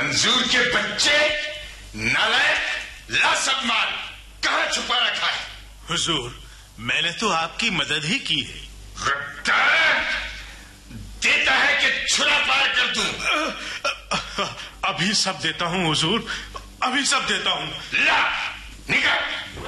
मंजूर के बच्चे, नालायक, ला सब माल कहाँ छुपा रखा है? हुजूर, मैंने तो आपकी मदद ही की है। रखता देता है कि छुरा पार कर दूं? अभी सब देता हूँ हुजूर, अभी सब देता हूँ। ला, निकाल।